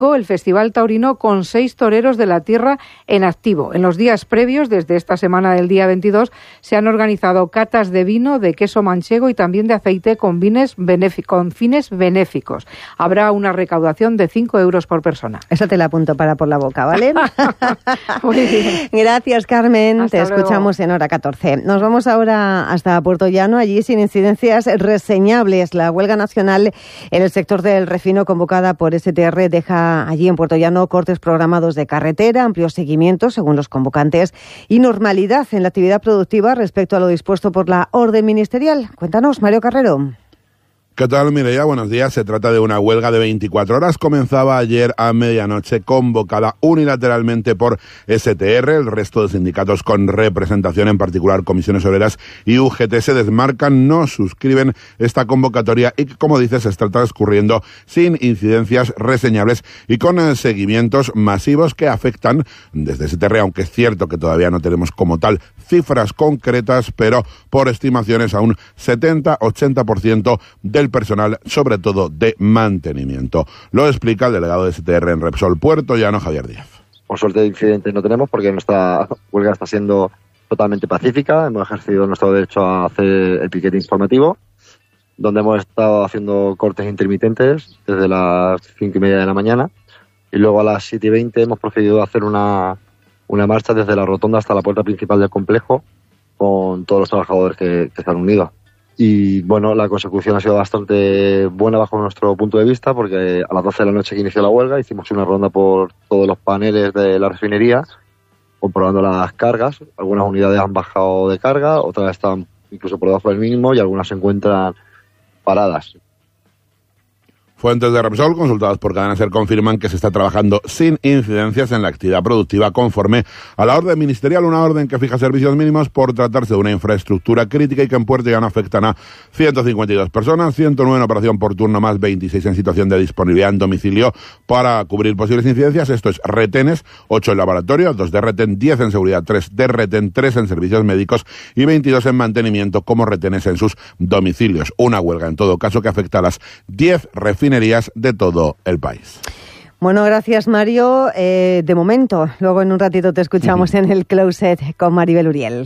el Festival Taurino con 6 toreros de la tierra en activo. En los días previos, desde esta semana del día 22, se han organizado catas de vino, de queso manchego y también de aceite con fines benéficos. Habrá una recaudación de 5 euros por persona. Esa te la apunto para por la boca, ¿vale? Muy bien. Gracias, Carmen. Hasta Te escuchamos en hora 14. Nos vamos ahora hasta Puerto Llano, allí sin incidencias reseñables. La huelga nacional en el sector del refino convocada por STR deja allí en Puerto Llano cortes programados de carretera, amplios seguimientos según los convocantes y normalidad en la actividad productiva respecto a lo dispuesto por la orden ministerial. Cuéntanos, Mario Carrero. ¿Qué tal, Mireia? Buenos días. Se trata de una huelga de 24 horas. Comenzaba ayer a medianoche, convocada unilateralmente por STR. El resto de sindicatos con representación, en particular Comisiones Obreras y UGT, se desmarcan, no suscriben esta convocatoria y, como dices, está transcurriendo sin incidencias reseñables y con seguimientos masivos que afectan desde STR, aunque es cierto que todavía no tenemos como tal cifras concretas, pero por estimaciones a un 70-80% del personal, sobre todo de mantenimiento. Lo explica el delegado de STR en Repsol Puerto Llano, Javier Díaz. Por suerte de incidentes no tenemos porque nuestra huelga está siendo totalmente pacífica. Hemos ejercido nuestro derecho a hacer el piquete informativo, donde hemos estado haciendo cortes intermitentes desde las 5:30 de la mañana y luego a las 7:20 hemos procedido a hacer una marcha desde la rotonda hasta la puerta principal del complejo con todos los trabajadores que se han unido. Y bueno, la consecución ha sido bastante buena bajo nuestro punto de vista, porque a las 12 de la noche que inició la huelga hicimos una ronda por todos los paneles de la refinería, comprobando las cargas. Algunas unidades han bajado de carga, otras están incluso por debajo del mínimo y algunas se encuentran paradas. Fuentes de Repsol, consultadas por Cadena SER, confirman que se está trabajando sin incidencias en la actividad productiva conforme a la orden ministerial, una orden que fija servicios mínimos por tratarse de una infraestructura crítica y que en Puerto Llano afectan a 152 personas, 109 en operación por turno más 26 en situación de disponibilidad en domicilio para cubrir posibles incidencias. Esto es retenes, 8 en laboratorio, 2 de retén, 10 en seguridad, 3 de retén, 3 en servicios médicos y 22 en mantenimiento como retenes en sus domicilios. Una huelga, en todo caso, que afecta a las 10 refinerías de todo el país. Bueno, gracias, Mario. De momento, luego en un ratito te escuchamos en el Closet con Maribel Uriel.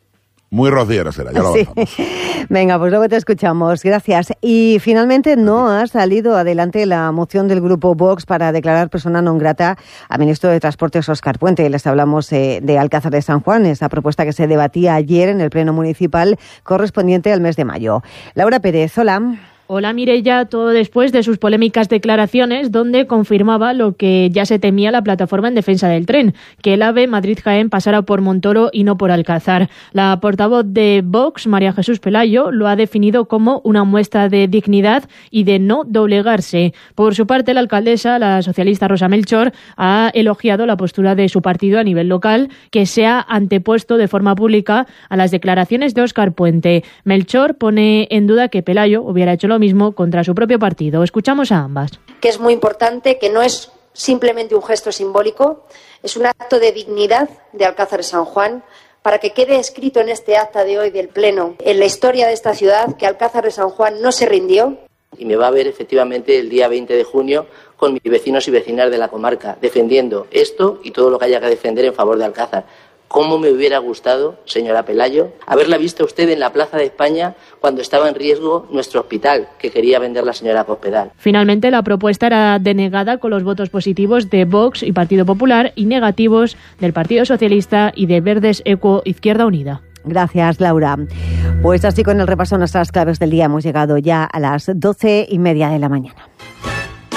Muy rociera será, ya lo avanzamos. Venga, pues luego te escuchamos. Gracias. Y finalmente no ha salido adelante la moción del grupo Vox para declarar persona non grata al ministro de Transportes, Óscar Puente. Les hablamos de Alcázar de San Juan, esa propuesta que se debatía ayer en el Pleno Municipal correspondiente al mes de mayo. Laura Pérez, hola. Hola, Mireia, todo después de sus polémicas declaraciones donde confirmaba lo que ya se temía la plataforma en defensa del tren, que el AVE Madrid-Jaén pasara por Montoro y no por Alcázar. La portavoz de Vox, María Jesús Pelayo, lo ha definido como una muestra de dignidad y de no doblegarse. Por su parte, la alcaldesa, la socialista Rosa Melchor, ha elogiado la postura de su partido a nivel local, que se ha antepuesto de forma pública a las declaraciones de Óscar Puente. Melchor pone en duda que Pelayo hubiera hecho lo mismo contra su propio partido. Escuchamos a ambas. Que es muy importante, que no es simplemente un gesto simbólico, es un acto de dignidad de Alcázar de San Juan, para que quede escrito en este acta de hoy del Pleno, en la historia de esta ciudad, que Alcázar de San Juan no se rindió. Y me va a ver efectivamente el día 20 de junio con mis vecinos y vecinas de la comarca, defendiendo esto y todo lo que haya que defender en favor de Alcázar. ¿Cómo me hubiera gustado, señora Pelayo, haberla visto usted en la Plaza de España cuando estaba en riesgo nuestro hospital, que quería vender la señora Cospedal? Finalmente, la propuesta era denegada con los votos positivos de Vox y Partido Popular y negativos del Partido Socialista y de Verdes Equo Izquierda Unida. Gracias, Laura. Pues así, con el repaso a nuestras claves del día, hemos llegado ya a las 12:30 de la mañana.